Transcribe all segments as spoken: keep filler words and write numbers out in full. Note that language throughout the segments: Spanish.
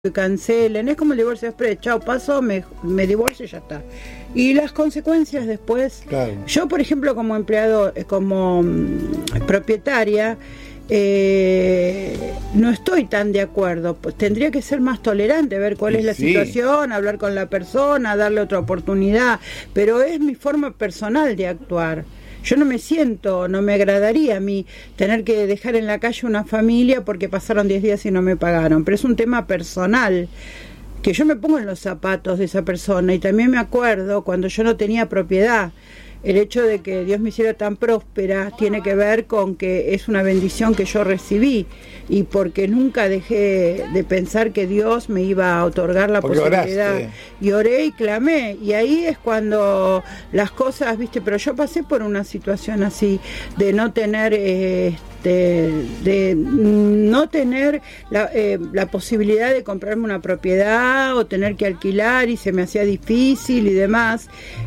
que cancelen, es como el divorcio express, chao, paso, me, me divorcio y ya está. Y las consecuencias después, claro. Yo por ejemplo como empleado, como mm, propietaria, eh, no estoy tan de acuerdo, pues tendría que ser más tolerante, ver cuál es la sí. situación, hablar con la persona, darle otra oportunidad, pero es mi forma personal de actuar. Yo no me siento, no me agradaría a mí tener que dejar en la calle una familia porque pasaron diez días y no me pagaron, pero es un tema personal, que yo me pongo en los zapatos de esa persona y también me acuerdo cuando yo no tenía propiedad. El hecho de que Dios me hiciera tan próspera tiene que ver con que es una bendición que yo recibí y porque nunca dejé de pensar que Dios me iba a otorgar la porque posibilidad. Oraste. Y oré y clamé, y ahí es cuando las cosas, viste, pero yo pasé por una situación así, de no tener... Eh, De, de no tener la, eh, la posibilidad de comprarme una propiedad o tener que alquilar y se me hacía difícil y demás,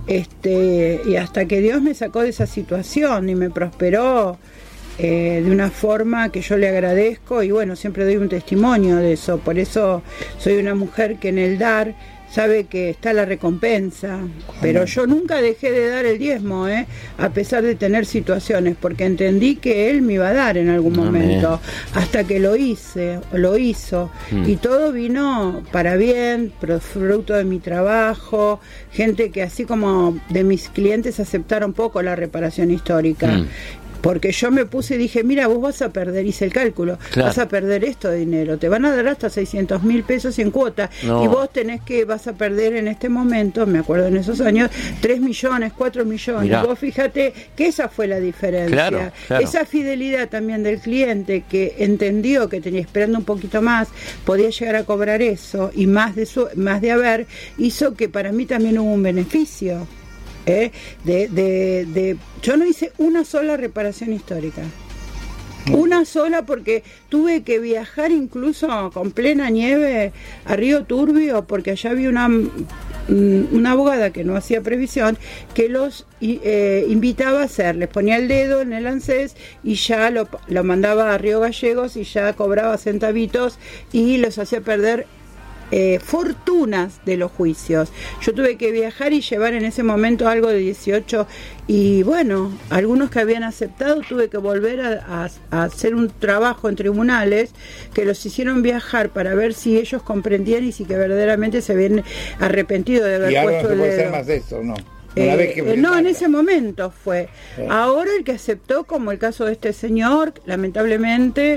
este, y hasta que Dios me sacó de esa situación y me prosperó eh, de una forma que yo le agradezco y bueno, siempre doy un testimonio de eso, por eso soy una mujer que en el dar sabe que está la recompensa, pero yo nunca dejé de dar el diezmo, ¿eh? A pesar de tener situaciones, porque entendí que Él me iba a dar en algún momento, Amén. Hasta que lo hice, lo hizo, mm. y todo vino para bien, fruto de mi trabajo, gente que así como de mis clientes aceptaron poco la reparación histórica, mm. porque yo me puse y dije, mira, vos vas a perder, hice el cálculo, claro. vas a perder esto de dinero, te van a dar hasta seiscientos mil pesos en cuota, no. y vos tenés que, vas a perder en este momento, me acuerdo en esos años, tres millones, cuatro millones, Mirá. Vos fíjate que esa fue la diferencia, claro, claro. esa fidelidad también del cliente que entendió que tenía, esperando un poquito más, podía llegar a cobrar eso, y más de, su, más de haber, hizo que para mí también hubo un beneficio. ¿Eh? De, de, de, yo no hice una sola reparación histórica, una sola, porque tuve que viajar incluso con plena nieve a Río Turbio, porque allá había una, una abogada que no hacía previsión, que los eh, invitaba a hacer, les ponía el dedo en el ANSES y ya lo, lo mandaba a Río Gallegos y ya cobraba centavitos y los hacía perder Eh, fortunas de los juicios. Yo tuve que viajar y llevar en ese momento algo de dieciocho y bueno, algunos que habían aceptado tuve que volver a, a, a hacer un trabajo en tribunales que los hicieron viajar para ver si ellos comprendían y si que verdaderamente se habían arrepentido de haber y puesto no el dedo. Hacer más de eso, ¿no? Eh, vez que eh, no, en ese momento fue. Sí. Ahora el que aceptó, como el caso de este señor, lamentablemente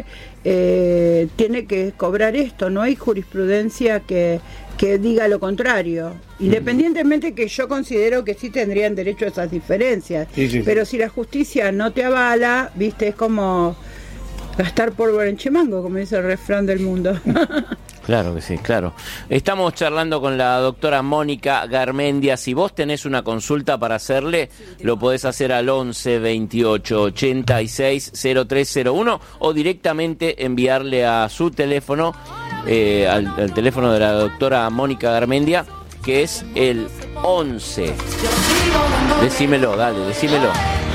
eh, tiene que cobrar esto. No hay jurisprudencia que, que diga lo contrario. Independientemente que yo considero que sí tendrían derecho a esas diferencias. Sí, sí, pero sí. Si la justicia no te avala, viste, es como gastar pólvora en chimango, como dice el refrán del mundo. Claro que sí, claro. Estamos charlando con la doctora Mónica Garmendia. Si vos tenés una consulta para hacerle, lo podés hacer al once veintiocho ochenta y seis cero tres cero uno o directamente enviarle a su teléfono, eh, al, al teléfono de la doctora Mónica Garmendia, que es el once. Decímelo, dale, decímelo.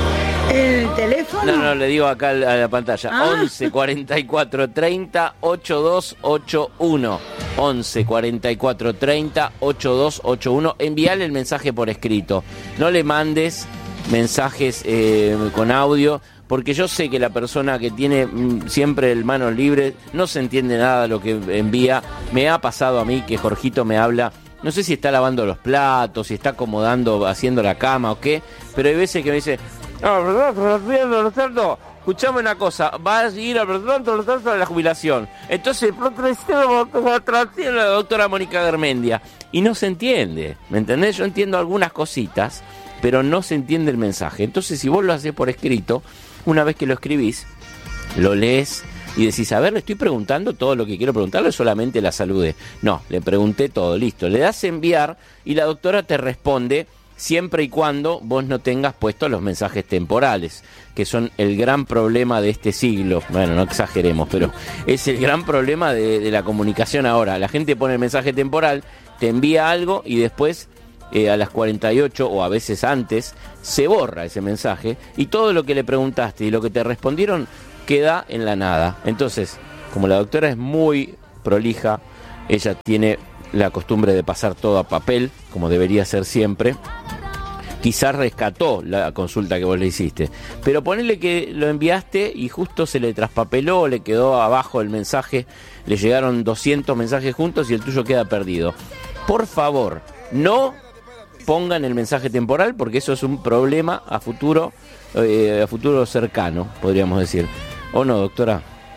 ¿El teléfono? No, no, le digo acá a la pantalla. Ah. once cuarenta y cuatro treinta ochenta y dos ochenta y uno. once cuarenta y cuatro treinta ochenta y dos ochenta y uno. Enviale el mensaje por escrito. No le mandes mensajes eh, con audio, porque yo sé que la persona que tiene mm, siempre el manos libres no se entiende nada de lo que envía. Me ha pasado a mí que Jorgito me habla. No sé si está lavando los platos, si está acomodando, haciendo la cama o qué, pero hay veces que me dice... No, perdón, escuchame una cosa, vas a ir al perdón de la jubilación. Entonces, la doctora Mónica Garmendia. Y no se entiende, ¿me entendés? Yo entiendo algunas cositas, pero no se entiende el mensaje. Entonces, si vos lo haces por escrito, una vez que lo escribís, lo lees y decís, a ver, le estoy preguntando todo lo que quiero preguntarle, solamente la saludé. No, le pregunté todo, listo. Le das enviar y la doctora te responde, siempre y cuando vos no tengas puestos los mensajes temporales, que son el gran problema de este siglo. Bueno, no exageremos, pero es el gran problema de, de la comunicación ahora. La gente pone el mensaje temporal, te envía algo y después eh, a las cuarenta y ocho o a veces antes se borra ese mensaje y todo lo que le preguntaste y lo que te respondieron queda en la nada. Entonces, como la doctora es muy prolija, ella tiene la costumbre de pasar todo a papel, como debería ser siempre. Quizás rescató la consulta que vos le hiciste, pero ponele que lo enviaste y justo se le traspapeló, le quedó abajo el mensaje, le llegaron doscientos mensajes juntos y el tuyo queda perdido. Por favor, no pongan el mensaje temporal, porque eso es un problema a futuro, eh, a futuro cercano, podríamos decir. ¿O no, doctora?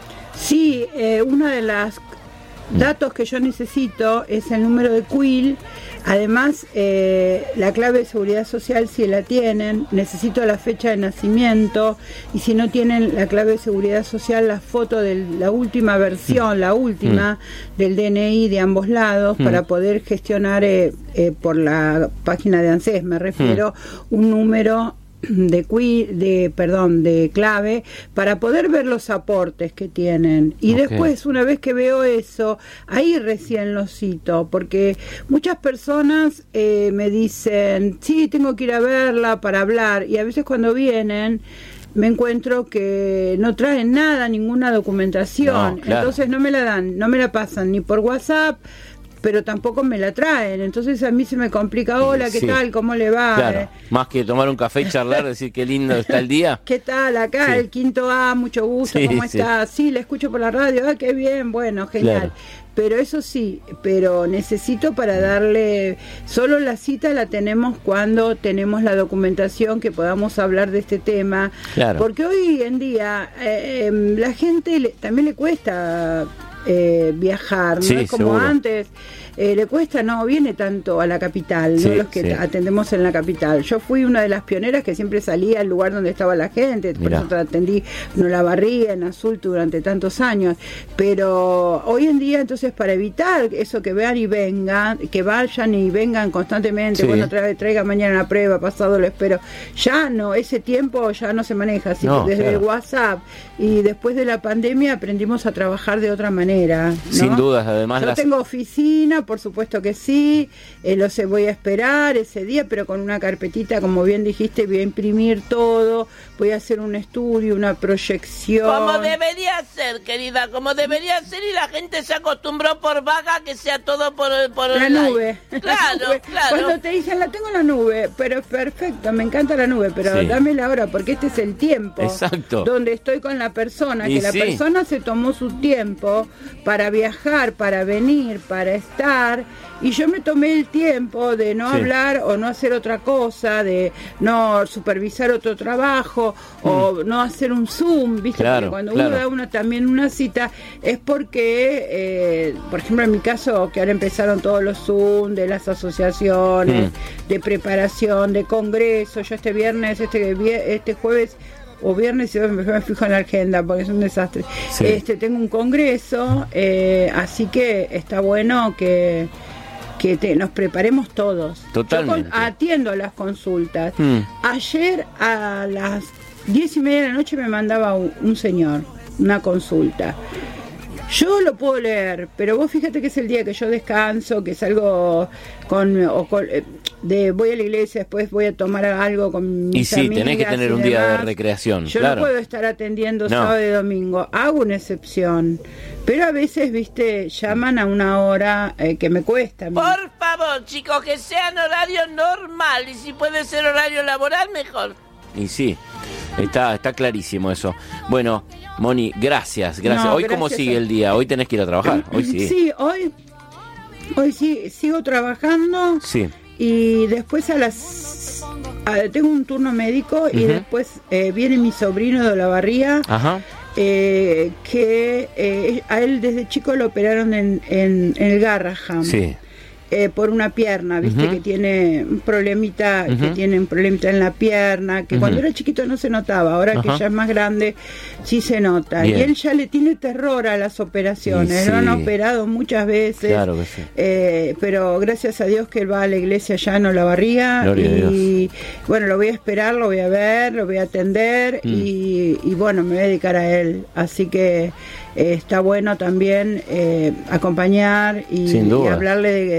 Sí, eh, una de las datos que yo necesito es el número de Q I L. Además, eh, la clave de seguridad social, si la tienen, necesito la fecha de nacimiento, y si no tienen la clave de seguridad social, la foto de la última versión, mm. la última mm. del D N I de ambos lados, mm. para poder gestionar eh, eh, por la página de ANSES, me refiero, mm. un número de Q de perdón de clave para poder ver los aportes que tienen, y okay. después, una vez que veo eso, ahí recién los cito, porque muchas personas eh, me dicen sí, tengo que ir a verla para hablar, y a veces cuando vienen me encuentro que no traen nada, ninguna documentación, no, claro. entonces no me la dan, no me la pasan ni por WhatsApp, pero tampoco me la traen, entonces a mí se me complica. Hola, ¿qué sí. tal? ¿Cómo le va? Claro. Más que tomar un café y charlar, decir qué lindo está el día. ¿Qué tal? Acá sí. el quinto A, mucho gusto, sí, ¿cómo sí. está? Sí, la escucho por la radio, ah, qué bien, bueno, genial. Claro. Pero eso sí, pero necesito para darle, solo la cita la tenemos cuando tenemos la documentación que podamos hablar de este tema, claro. porque hoy en día eh, eh, la gente le, también le cuesta eh, viajar, no sí, es como seguro. antes. Eh, le cuesta, no viene tanto a la capital, sí, no los que sí. atendemos en la capital. Yo fui una de las pioneras que siempre salía al lugar donde estaba la gente, por Mirá. eso atendí en Olavarría, en Azul durante tantos años, pero hoy en día, entonces, para evitar eso, que vean y vengan, que vayan y vengan constantemente, sí. bueno, tra traiga mañana la prueba, pasado lo espero, ya no, ese tiempo ya no se maneja, así no, que desde claro. el WhatsApp y después de la pandemia aprendimos a trabajar de otra manera, ¿no? Sin dudas, además. Yo las... tengo oficina, por supuesto que sí, eh, lo sé, voy a esperar ese día, pero con una carpetita, como bien dijiste, voy a imprimir todo, voy a hacer un estudio, una proyección. Como debería ser, querida, como debería ser, y la gente se acostumbró por vaga que sea todo por, por la online. nube. Claro, la nube. claro. Cuando te dicen, la tengo en la nube, pero perfecto, me encanta la nube, pero sí. dámela ahora, porque este es el tiempo. Exacto. Donde estoy con la persona, y que la sí. persona se tomó su tiempo para viajar, para venir, para estar, y yo me tomé el tiempo de no sí. hablar o no hacer otra cosa, de no supervisar otro trabajo mm. o no hacer un Zoom, ¿viste? Claro, porque cuando claro. uno da una, también una cita es porque, eh, por ejemplo, en mi caso, que ahora empezaron todos los Zoom de las asociaciones, mm. de preparación, de congresos. Yo este viernes, este, este jueves o viernes, si me fijo en la agenda porque es un desastre, sí. este tengo un congreso, eh, así que está bueno que que te, nos preparemos todos. Totalmente. Yo con, atiendo las consultas. Mm. Ayer a las diez y media de la noche me mandaba un, un señor una consulta. Yo lo puedo leer, pero vos fíjate que es el día que yo descanso, que salgo con, o con de voy a la iglesia, después voy a tomar algo con mis y sí, amigas. Tenés que tener un día de recreación. Yo claro. no puedo estar atendiendo no. sábado y domingo. Hago una excepción, pero a veces, viste, llaman a una hora eh, que me cuesta. Por favor, chicos, que sean horario normal, y si puede ser horario laboral, mejor. Y sí, está está clarísimo eso. Bueno, Moni, gracias, gracias. No, hoy gracias cómo sigue a... el día? Hoy tenés que ir a trabajar. Hoy sí. Sí, hoy, hoy sí sigo trabajando. Sí. Y después a las a, tengo un turno médico uh-huh. y después eh, viene mi sobrino de Olavarría. Ajá. Eh, que eh, a él desde chico lo operaron en, en, en el Garraham. Sí. Eh, por una pierna, viste, uh-huh. que tiene un problemita, uh-huh. que tiene un problemita en la pierna, que uh-huh. cuando era chiquito no se notaba, ahora uh-huh. que ya es más grande sí se nota. Bien. Y él ya le tiene terror a las operaciones, sí. lo han operado muchas veces, claro que sí. eh, pero gracias a Dios que él va a la iglesia ya en Olavarría, y bueno, lo voy a esperar, lo voy a ver, lo voy a atender, mm. y, y bueno, me voy a dedicar a él, así que Eh, está bueno también eh, acompañar y, y hablarle de,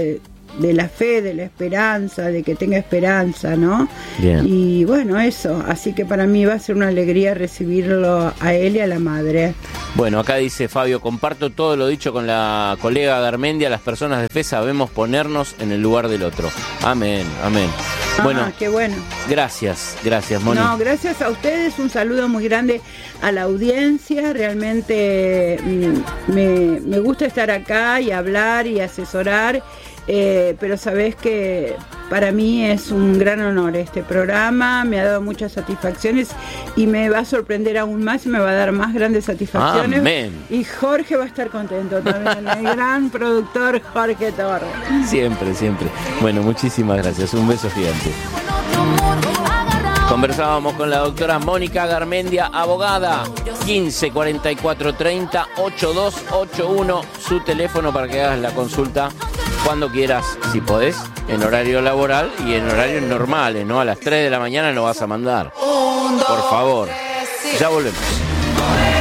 de la fe, de la esperanza, de que tenga esperanza, ¿no? Bien. Y bueno, eso, así que para mí va a ser una alegría recibirlo a él y a la madre. Bueno, acá dice Fabio, comparto todo lo dicho con la colega Garmendia, las personas de fe sabemos ponernos en el lugar del otro. Amén, amén. Ah, bueno, qué bueno. Gracias, gracias, Moni. No, gracias a ustedes, un saludo muy grande a la audiencia, realmente mm, me, me gusta estar acá y hablar y asesorar, eh, pero sabés que para mí es un gran honor este programa, me ha dado muchas satisfacciones y me va a sorprender aún más y me va a dar más grandes satisfacciones. Amén. Y Jorge va a estar contento también, el gran productor Jorge Torres. Siempre, siempre. Bueno, muchísimas gracias, un beso gigante. Conversábamos con la doctora Mónica Garmendia, abogada. Quince cuarenta y cuatro treinta ochenta y dos ochenta y uno, su teléfono para que hagas la consulta cuando quieras, si podés, en horario laboral y en horarios normales, ¿no? A las tres de la mañana no vas a mandar. Por favor. Ya volvemos.